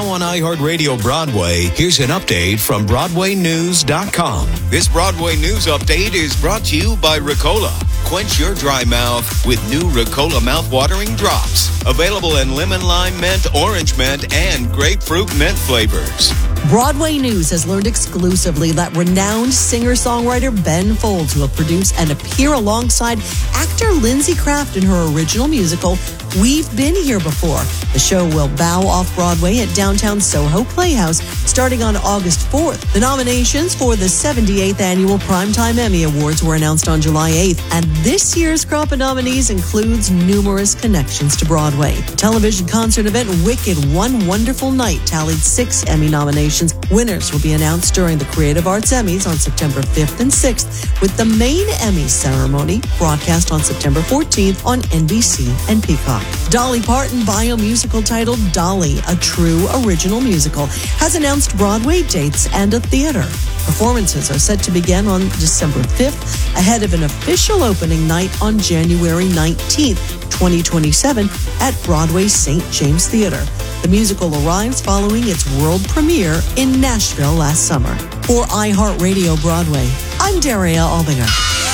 on iHeartRadio Broadway, here's an update from BroadwayNews.com. This Broadway News Update is brought to you by Ricola. Quench your dry mouth with new Ricola mouth-watering drops. Available in lemon, lime, mint, orange mint, and grapefruit mint flavors. Broadway News has learned exclusively that renowned singer-songwriter Ben Folds will produce and appear alongside actor Lindsay Kraft in her original musical, We've Been Here Before. The show will bow off-Broadway at downtown Soho Playhouse starting on August 4th. The nominations for the 78th Annual Primetime Emmy Awards were announced on July 8th, and this year's crop of nominees includes numerous connections to Broadway. The television concert event Wicked One Wonderful Night tallied 6 Emmy nominations. Winners will be announced during the Creative Arts Emmys on September 5th and 6th, with the main Emmy ceremony broadcast on September 14th on NBC and Peacock. Dolly Parton biomusical titled Dolly, a true original musical, has announced Broadway dates and a theater. Performances are set to begin on December 5th, ahead of an official opening night on January 19th, 2027 at Broadway's St. James Theater. The musical arrives following its world premiere in Nashville last summer. For iHeartRadio Broadway, I'm Daria Albinger.